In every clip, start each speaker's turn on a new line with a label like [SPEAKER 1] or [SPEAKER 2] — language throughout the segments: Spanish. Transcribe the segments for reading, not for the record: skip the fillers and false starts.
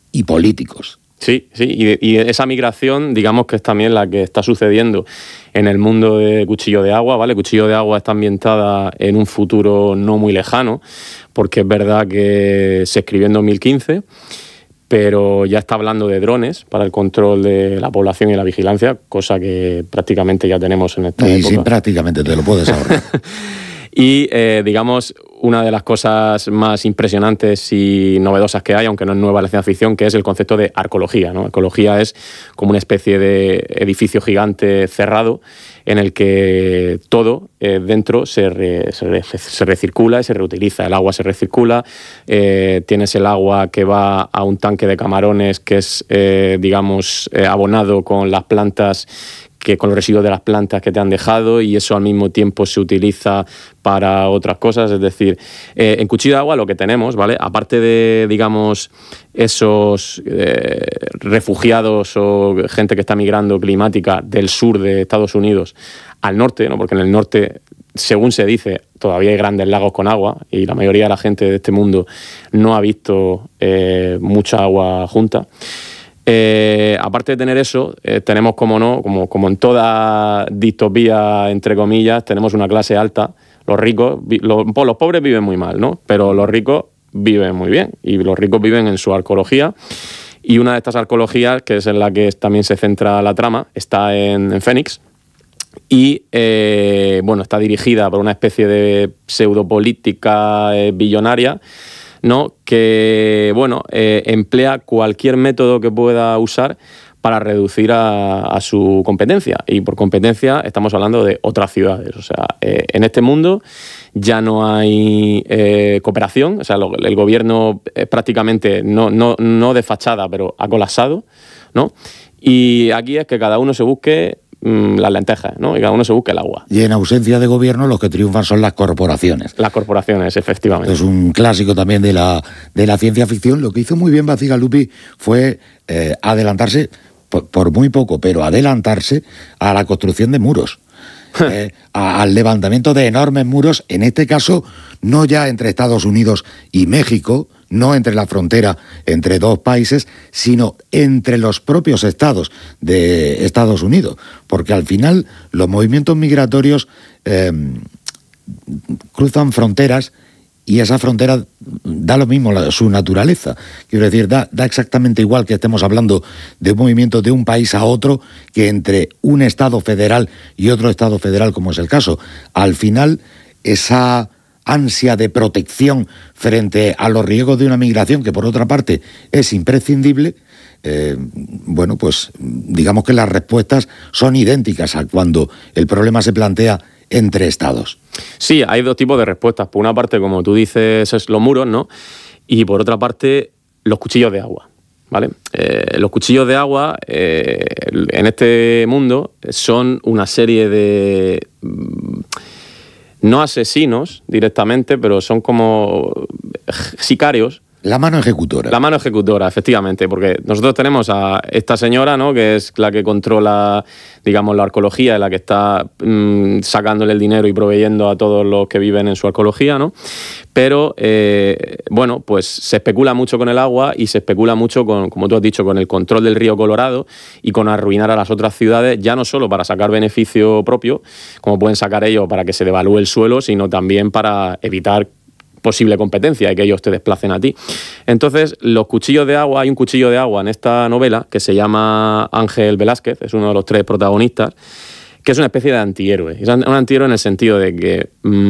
[SPEAKER 1] y políticos.
[SPEAKER 2] Sí, y esa migración, digamos que es también la que está sucediendo en el mundo de Cuchillo de Agua, ¿vale? Cuchillo de Agua está ambientada en un futuro no muy lejano, porque es verdad que se escribió en 2015, pero ya está hablando de drones para el control de la población y la vigilancia, cosa que prácticamente ya tenemos en esta época.
[SPEAKER 1] Sí, prácticamente te lo puedes ahorrar.
[SPEAKER 2] Y, digamos, una de las cosas más impresionantes y novedosas que hay, aunque no es nueva la ciencia ficción, que es el concepto de arcología, ¿no? Arcología es como una especie de edificio gigante cerrado en el que todo dentro se recircula y se reutiliza. El agua se recircula, tienes el agua que va a un tanque de camarones que es, abonado con las plantas, con los residuos de las plantas que te han dejado, y eso al mismo tiempo se utiliza para otras cosas. Es decir, en Cuchillo de Agua lo que tenemos, ¿vale? Aparte de, digamos, esos refugiados o gente que está migrando climática del sur de Estados Unidos al norte, ¿no? Porque en el norte, según se dice, todavía hay grandes lagos con agua y la mayoría de la gente de este mundo no ha visto mucha agua junta. Aparte de tener eso, tenemos, como en toda distopía, entre comillas, tenemos una clase alta. Los ricos, los pobres viven muy mal, ¿no? Pero los ricos viven muy bien, y los ricos viven en su arqueología. Y una de estas arqueologías, que es en la que también se centra la trama, está en Phoenix. Y está dirigida por una especie de pseudopolítica billonaria, ¿no? Que emplea cualquier método que pueda usar para reducir a su competencia. Y por competencia estamos hablando de otras ciudades. O sea, en este mundo ya no hay cooperación. O sea, el gobierno prácticamente no de fachada, pero ha colapsado, ¿no? Y aquí es que cada uno se busque las lentejas, ¿no? Y cada uno se busque el agua.
[SPEAKER 1] Y en ausencia de gobierno, los que triunfan son las corporaciones.
[SPEAKER 2] Las corporaciones, efectivamente.
[SPEAKER 1] Es un clásico también de la ciencia ficción. Lo que hizo muy bien Bacigalupi fue adelantarse, por muy poco, pero adelantarse a la construcción de muros. Al levantamiento de enormes muros, en este caso no ya entre Estados Unidos y México, no entre la frontera entre dos países, sino entre los propios estados de Estados Unidos, porque al final los movimientos migratorios cruzan fronteras, y esa frontera da lo mismo su naturaleza. Quiero decir, da exactamente igual que estemos hablando de un movimiento de un país a otro que entre un estado federal y otro estado federal, como es el caso. Al final, esa ansia de protección frente a los riesgos de una migración, que por otra parte es imprescindible, digamos que las respuestas son idénticas a cuando el problema se plantea entre estados.
[SPEAKER 2] Sí, hay dos tipos de respuestas. Por una parte, como tú dices, es los muros, ¿no? Y por otra parte, los cuchillos de agua, ¿vale? Los cuchillos de agua en este mundo son una serie de no asesinos directamente, pero son como sicarios.
[SPEAKER 1] La mano ejecutora.
[SPEAKER 2] La mano ejecutora, efectivamente, porque nosotros tenemos a esta señora, ¿no? Que es la que controla, digamos, la arqueología, la que está sacándole el dinero y proveyendo a todos los que viven en su arqueología, ¿no? Pero, pues se especula mucho con el agua y se especula mucho con, como tú has dicho, con el control del río Colorado y con arruinar a las otras ciudades, ya no solo para sacar beneficio propio, como pueden sacar ellos para que se devalúe el suelo, sino también para evitar posible competencia y que ellos te desplacen a ti. Entonces, los cuchillos de agua, hay un cuchillo de agua en esta novela que se llama Ángel Velázquez, es uno de los tres protagonistas, que es una especie de antihéroe. Es un antihéroe en el sentido de que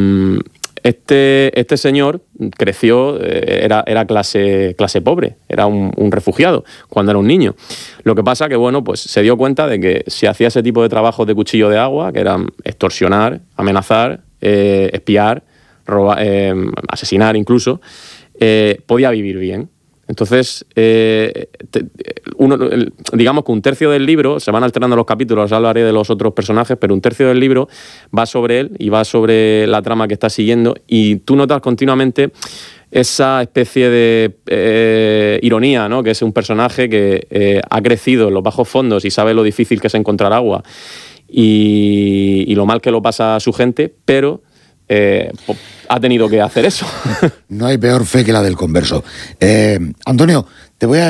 [SPEAKER 2] este señor creció, era clase pobre, era un refugiado cuando era un niño. Lo que pasa que, pues se dio cuenta de que si hacía ese tipo de trabajos de cuchillo de agua, que eran extorsionar, amenazar, espiar, asesinar incluso, podía vivir bien. Entonces, digamos que un tercio del libro, se van alternando los capítulos, hablaré de los otros personajes, pero un tercio del libro va sobre él y va sobre la trama que está siguiendo, y tú notas continuamente esa especie de ironía, ¿no? Que es un personaje que ha crecido en los bajos fondos y sabe lo difícil que es encontrar agua y lo mal que lo pasa a su gente, pero ha tenido que hacer eso.
[SPEAKER 1] No hay peor fe que la del converso. Antonio, te voy a